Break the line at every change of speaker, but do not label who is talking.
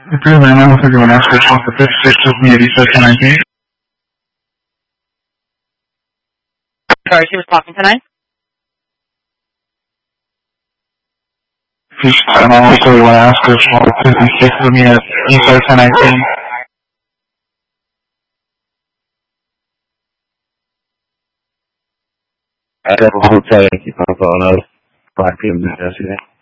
Imperial 951 Oscar, the 56 with me at East 19.
Sorry, she was talking tonight?
And I also want to ask her for 56 with me at East 19.
I got a hotel Yankee Papa on 5 p.m. yesterday.